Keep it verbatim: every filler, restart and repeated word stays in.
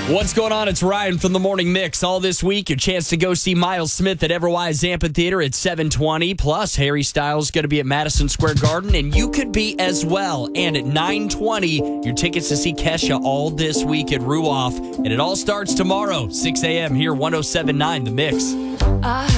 What's going on? It's Ryan from the Morning Mix. All this week, your chance to go see Miles Smith at Everwise Amphitheater at seven twenty. Plus, Harry Styles is going to be at Madison Square Garden, and you could be as well. And at nine twenty, your tickets to see Kesha all this week at Ruoff. And it all starts tomorrow, six a.m. here, one oh seven point nine The Mix.